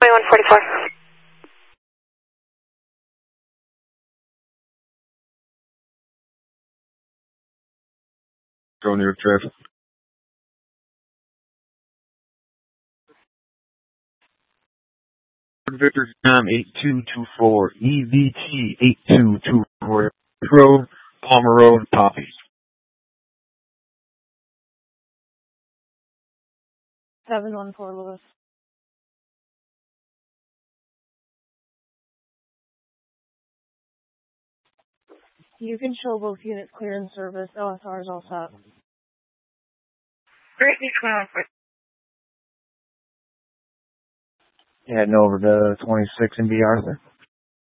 2144. Go New York traffic. Victor Tom 8224, EVT 8224, Road, Palmer Road, Poppy. 714 Lewis. You can show both units clear in service. OSR is all set. Great, 2144. Heading over to 26 and B. Arthur.